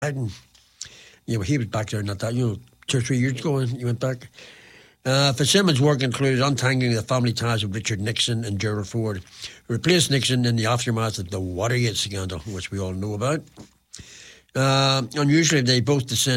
And, he was back there not that, 2 or 3 years ago when he went back. Fitzsimmons' work included untangling the family ties of Richard Nixon and Gerald Ford, who replaced Nixon in the aftermath of the Watergate scandal, which we all know about. Unusually, they both descend